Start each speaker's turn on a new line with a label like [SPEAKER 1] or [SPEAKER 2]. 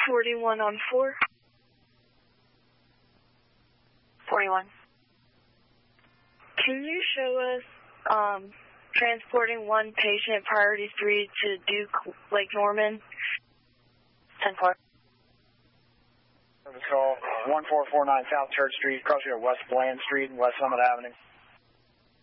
[SPEAKER 1] 41 on 4.
[SPEAKER 2] 41.
[SPEAKER 1] Can you show us transporting one patient, priority 3, to Duke, Lake Norman?
[SPEAKER 2] 10-4.
[SPEAKER 3] Service call 1449 South Church Street, across here at West Bland Street and West Summit Avenue.